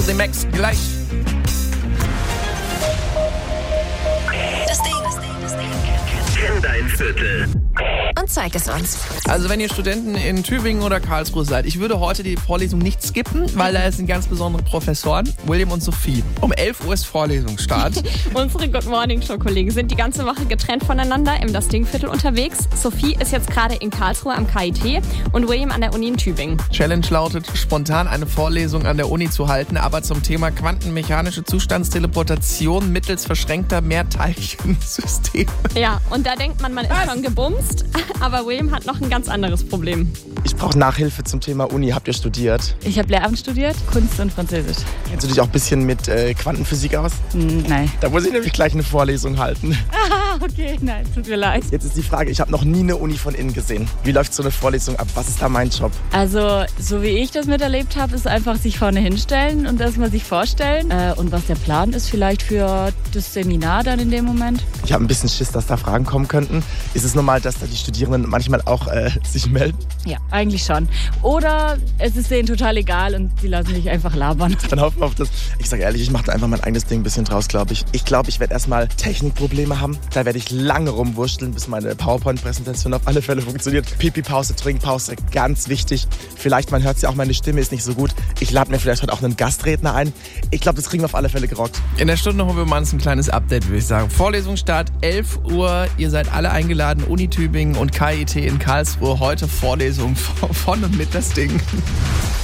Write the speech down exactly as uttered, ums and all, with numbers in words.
The Max gleich. Das Ding. Kenn dein Viertel. Und zeig es uns. Also wenn ihr Studenten in Tübingen oder Karlsruhe seid, ich würde heute die Vorlesung nicht skippen, weil da sind ganz besondere Professoren, William und Sophie. Um elf Uhr ist Vorlesungsstart. Unsere Good Morning Show Kollegen sind die ganze Woche getrennt voneinander im Das Ding Viertel unterwegs. Sophie ist jetzt gerade in Karlsruhe am K I T und William an der Uni in Tübingen. Challenge lautet, spontan eine Vorlesung an der Uni zu halten, aber zum Thema quantenmechanische Zustandsteleportation mittels verschränkter Mehrteilchensysteme. Ja, und da denkt man, man ist schon gebumst, aber William hat noch ein ganz anderes Problem. Ich brauche Nachhilfe zum Thema Uni. Habt ihr studiert? Ich habe Lehramt studiert, Kunst und Französisch. Kennst du dich auch ein bisschen mit äh, Quantenphysik aus? Hm, nein. Da muss ich nämlich gleich eine Vorlesung halten. Ah, okay, nein, tut mir leid. Jetzt ist die Frage, ich habe noch nie eine Uni von innen gesehen. Wie läuft so eine Vorlesung ab? Was ist da mein Job? Also, so wie ich das miterlebt habe, ist einfach sich vorne hinstellen und erstmal sich vorstellen. Äh, und was der Plan ist vielleicht für das Seminar dann in dem Moment. Ich habe ein bisschen Schiss, dass da Fragen kommen könnten. Ist es normal, dass da die Studierenden manchmal auch äh, sich melden? Ja, eigentlich schon. Oder es ist denen total egal und sie lassen sich einfach labern. Dann hoffen wir auf das. Ich sage ehrlich, ich mache da einfach mein eigenes Ding ein bisschen draus, glaube ich. Ich glaube, ich werde erstmal Technikprobleme haben. Da werde ich lange rumwurschteln, bis meine PowerPoint-Präsentation auf alle Fälle funktioniert. Pipi-Pause, Trinkpause, ganz wichtig. Vielleicht, man hört es ja auch, meine Stimme ist nicht so gut. Ich lade mir vielleicht heute auch einen Gastredner ein. Ich glaube, das kriegen wir auf alle Fälle gerockt. In der Stunde holen wir mal ein kleines Update, würde ich sagen. Vorlesungsstart elf Uhr. Ihr seid alle eingeladen. Uni Tübingen und K I T in Karlsruhe. Heute Vorlesung von und mit Das Ding.